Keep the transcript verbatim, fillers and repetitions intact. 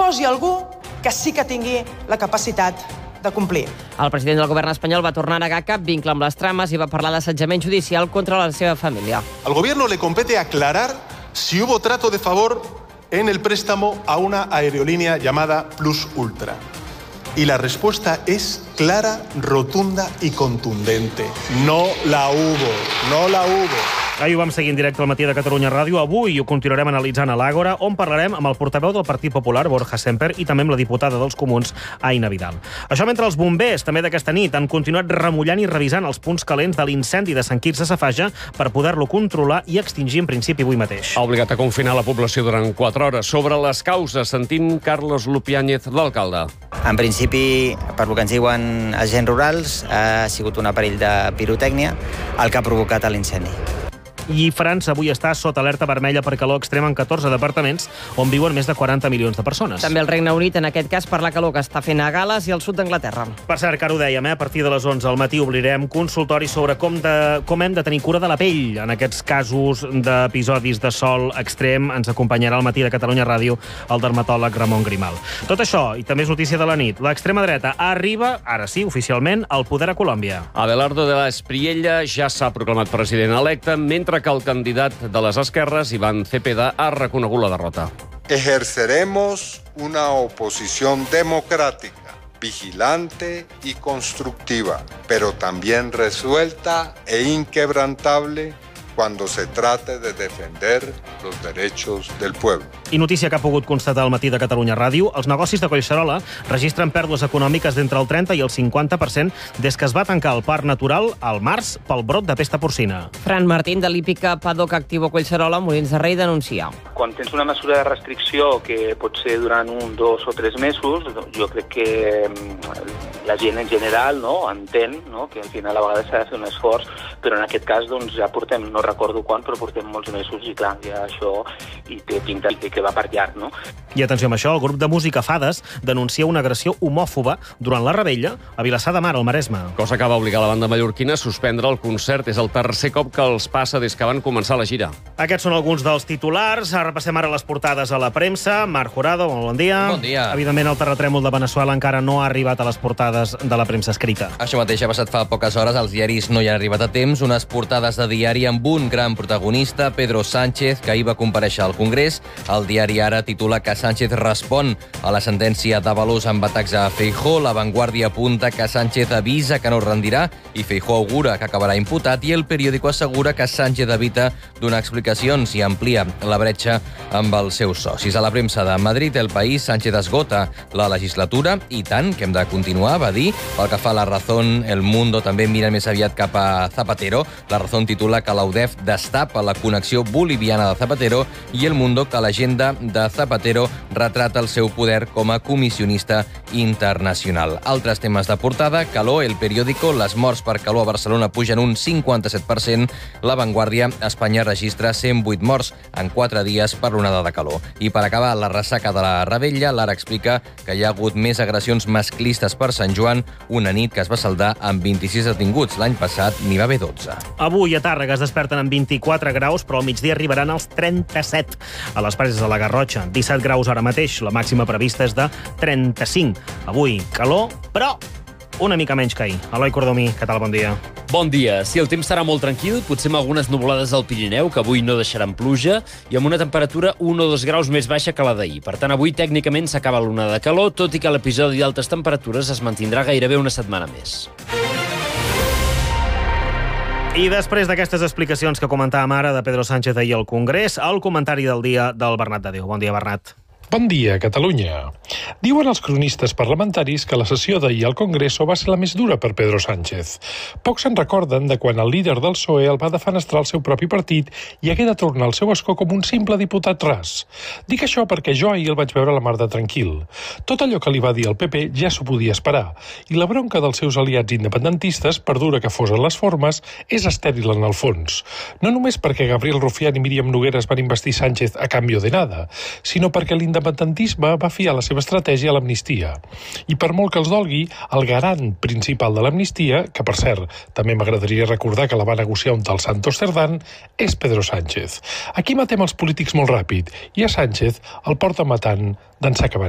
posi algú que sí que tingui la capacitat de complir. El president del govern espanyol va tornar a negar cap vincle amb les trames i va parlar d'assetjament judicial contra la seva família. Al gobierno le compete aclarar si hubo trato de favor en el préstamo a una aerolínea llamada Plus Ultra. Y la respuesta es clara, rotunda y contundente. No la hubo, no la hubo. Ahir ho vam seguir en directe al Matí de Catalunya Ràdio. Avui ho continuarem analitzant a l'Àgora, on parlarem amb el portaveu del Partit Popular, Borja Semper, i també amb la diputada dels Comuns, Aina Vidal. Això mentre els bombers, també d'aquesta nit, han continuat remullant i revisant els punts calents de l'incendi de Sant Quirze Safaja per poder-lo controlar i extingir en principi avui mateix. Ha obligat a confinar la població durant quatre hores. Sobre les causes, sentim Carlos Lupiáñez, l'alcalde. En principi, per lo que ens diuen agents rurals, ha sigut un aparell de pirotècnia el que ha provocat l'incendi. I França avui està sota alerta vermella per calor extrema en catorze departaments on viuen més de quaranta milions de persones. També el Regne Unit, en aquest cas, per la calor que està fent a Gales i al sud d'Anglaterra. Per cert, que ara ho dèiem, eh? A partir de les onze al matí obrirem consultori sobre com, de, com hem de tenir cura de la pell. En aquests casos d'episodis de sol extrem ens acompanyarà al Matí de Catalunya Ràdio el dermatòleg Ramon Grimal. Tot això, i també és notícia de la nit, l'extrema dreta arriba, ara sí, oficialment, al poder a Colòmbia. Abelardo de la Espriella ja s'ha proclamat president electe, mentre que el candidat de les esquerres, Iván Cepeda, ha reconegut la derrota. Ejerceremos una oposición democrática, vigilante y constructiva, pero también resuelta e inquebrantable cuando se trate de defender los derechos del pueblo. I notícia que ha pogut constatar al Matí de Catalunya Ràdio, els negocis de Collserola registren pèrdues econòmiques d'entre el trenta i el cinquanta per cent des que es va tancar el parc natural al març pel brot de pesta porcina. Fran Martín, de l'hípica Paddock Activo Collserola, Molins de Rei, denuncia. Quan tens una mesura de restricció que pot ser durant un, dos o tres mesos, jo crec que la gent en general no, entén no, que al final a vegades s'ha de fer un esforç, però en aquest cas doncs, ja portem, no recordo quan, però portem molts mesos i clar, ja això i té pinta que va per llarg, no? I atenció amb això, el grup de música Fades denuncia una agressió homòfoba durant la Rebella a Vilassar de Mar, al Maresme. Cosa que va obligar la banda mallorquina a suspendre el concert. És el tercer cop que els passa des que van començar la gira. Aquests són alguns dels titulars. Repassem ara les portades a la premsa. Marc Jurado, molt bon dia. Bon dia. Evidentment, el terratrèmol de Veneçuela encara no ha arribat a les portades de la premsa escrita. Això mateix ha passat fa poques hores. Els diaris no hi han arribat a temps. Unes portades de diari amb un gran protagonista, Pedro Sánchez, que ahir va comparèixer al Congrés. El diari Ara titula que Sánchez respon a la sentència d'Avalos amb atacs a Feijóo. La Vanguardia apunta que Sánchez avisa que no rendirà i Feijóo augura que acabarà imputat, i El Periódico assegura que Sánchez evita donar explicacions i amplia la bretxa amb els seus socis. A la premsa de Madrid, El País, Sánchez esgota la legislatura i tant, que hem de continuar, va dir. Pel que fa a La Razón, El Mundo també mira més aviat cap a Zapatero. La Razón titula que la U D E F destapa la connexió boliviana de Zapatero i El Mundo que l'agenda de Zapatero retrata el seu poder com a comissionista internacional. Altres temes de portada: calor, El Periódico, les morts per calor a Barcelona pugen un cinquanta-set per cent. La Vanguardia, Espanya registra cent vuit morts en quatre dies per l'onada de calor. I per acabar la ressaca de la Rebella, l'Ara explica que hi ha hagut més agressions masclistes per Sant Joan, una nit que es va saldar amb vint-i-sis detinguts. L'any passat n'hi va haver dotze. Avui a Tàrrega es desperten amb vint-i-quatre graus, però al migdia arribaran als trenta-set. A les Preses de la Garrotxa, disset graus ara mateix. La màxima prevista és de trenta-cinc. Avui, calor, però una mica menys que ahir. Eloi Cordomí, què tal? Bon dia. Bon dia. Sí, el temps serà molt tranquil, potser amb algunes nuvolades al Pirineu, que avui no deixaran pluja, i amb una temperatura un o dos graus més baixa que la d'ahir. Per tant, avui tècnicament s'acaba l'onada de calor, tot i que l'episodi d'altes temperatures es mantindrà gairebé una setmana més. I després d'aquestes explicacions que comentàvem ara de Pedro Sánchez ahir al Congrés, el comentari del dia del Bernat de Déu. Bon dia, Bernat. Bon dia, Catalunya. Diuen els cronistes parlamentaris que la sessió d'ahir al Congreso va ser la més dura per Pedro Sánchez. Pocs se'n recorden de quan el líder del P S O E el va defenestrar el seu propi partit i hagué de tornar al seu escó com un simple diputat ras. Dic això perquè jo ahir el vaig veure la mar de tranquil. Tot allò que li va dir el P P ja s'ho podia esperar, i la bronca dels seus aliats independentistes, per dura que fos en les formes, és estèril en el fons. No només perquè Gabriel Rufián i Míriam Nogueras van investir Sánchez a canvi de nada, sinó perquè l'independentisme L'independentisme va fiar la seva estratègia a l'amnistia. I per molt que els dolgui, el garant principal de l'amnistia, que per cert, també m'agradaria recordar que la va negociar un tal Santos Cerdán, és Pedro Sánchez. Aquí matem els polítics molt ràpid, i a Sánchez el porta matant d'ençà que va